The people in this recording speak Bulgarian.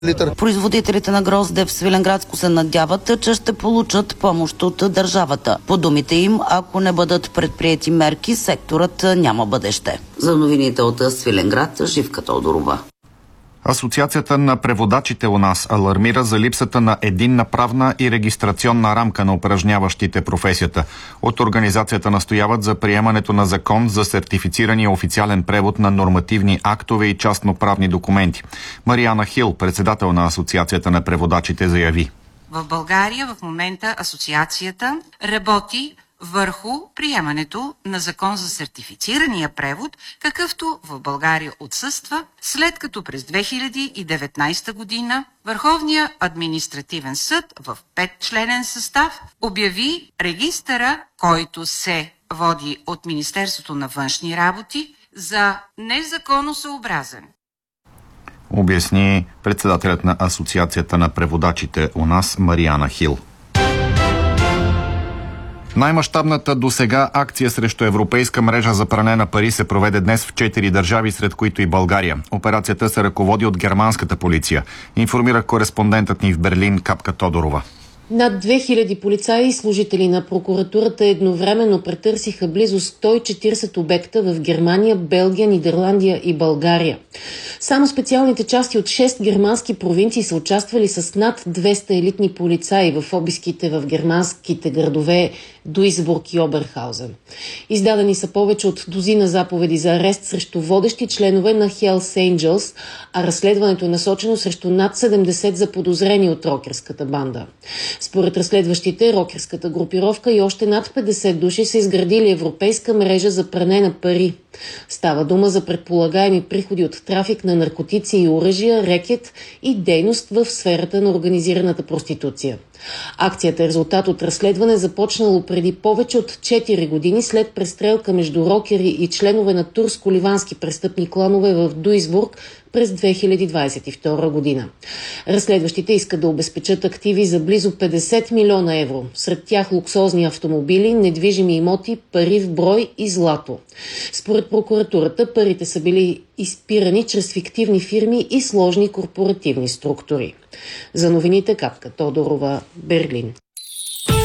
Производителите на грозде в Свиленградско се надяват, че ще получат помощ от държавата. По думите им, ако не бъдат предприети мерки, секторът няма бъдеще. За новините от Свиленград, Живка Тодорова. Асоциацията на преводачите у нас алармира за липсата на единна правна и регистрационна рамка на упражняващите професията. От организацията настояват за приемането на закон за сертифицирания официален превод на нормативни актове и частноправни документи. Мариана Хил, председател на Асоциацията на преводачите, заяви: в България в момента асоциацията работи върху приемането на закон за сертифицирания превод, какъвто в България отсъства, след като през 2019 година Върховният административен съд в 5-членен състав обяви регистъра, който се води от Министерството на външни работи, за незаконосъобразен. Обясни председателят на Асоциацията на преводачите у нас Мариана Хил. Най-мащабната досега акция срещу европейска мрежа за пране на пари се проведе днес в 4 държави, сред които и България. Операцията се ръководи от германската полиция, информира кореспондентът ни в Берлин Капка Тодорова. Над 2000 полицаи и служители на прокуратурата едновременно претърсиха близо 140 обекта в Германия, Белгия, Нидерландия и България. Само специалните части от 6 германски провинции са участвали с над 200 елитни полицаи в обиските в германските градове Дуисбург и Оберхаузен. Издадени са повече от дузина заповеди за арест срещу водещи членове на Hells Angels, а разследването е насочено срещу над 70 заподозрени от рокерската банда. Според разследващите, рокерската групировка и още над 50 души са изградили европейска мрежа за пране на пари. Става дума за предполагаеми приходи от трафик на наркотици и оръжия, рекет и дейност в сферата на организираната проституция. Акцията е резултат от разследване, започнало преди повече от 4 години след престрелка между рокери и членове на турско-ливански престъпни кланове в Дуисбург през 2022 година. Разследващите искат да обезпечат активи за близо 50 милиона евро. Сред тях луксозни автомобили, недвижими имоти, пари в брой и злато. Според прокуратурата парите са били изпирани чрез фиктивни фирми и сложни корпоративни структури. За новините Капка Тодорова, Берлин.